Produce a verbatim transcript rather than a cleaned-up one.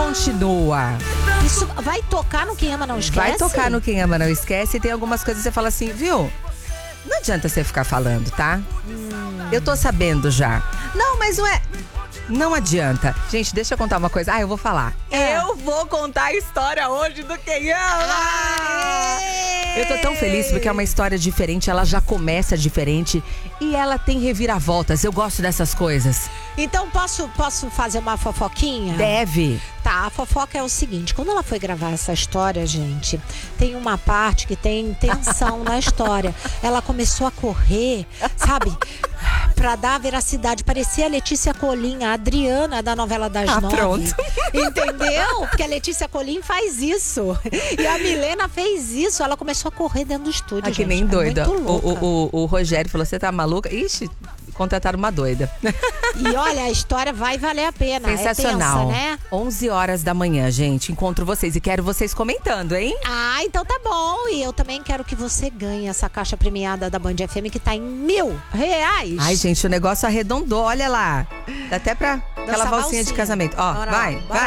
continua. Isso vai tocar no Quem Ama Não Esquece? Vai tocar no Quem Ama Não Esquece e tem algumas coisas que você fala assim, viu? Não adianta você ficar falando, tá? Hum. Eu tô sabendo já. Não, mas não é... Não adianta. Gente, deixa eu contar uma coisa. Ah, eu vou falar. É. Eu vou contar a história hoje do Quem Ama. Eu tô tão feliz porque é uma história diferente. Ela já começa diferente e ela tem reviravoltas. Eu gosto dessas coisas. Então, posso, posso fazer uma fofoquinha? Deve. Tá, a fofoca é o seguinte. Quando ela foi gravar essa história, gente, tem uma parte que tem tensão na história. Ela começou a correr, sabe? Pra dar veracidade. Parecia a Letícia Colin, a Adriana da novela das ah, nove. Pronto. Entendeu? Porque a Letícia Colin faz isso. E a Milena fez isso. Ela começou a correr dentro do estúdio, ah, que gente. nem doida. É muito louca. O, o, o, o Rogério falou, você tá maluca? Ixi, contrataram uma doida. E olha, a história vai valer a pena. Sensacional. É tensa, né? onze horas da manhã, gente. Encontro vocês e quero vocês comentando, hein? Ah, então tá bom. E eu também quero que você ganhe essa caixa premiada da Band F M que tá em mil reais. Ai, gente, o negócio arredondou, olha lá. Dá até pra aquela valsinha de casamento. Ó, vai, vai.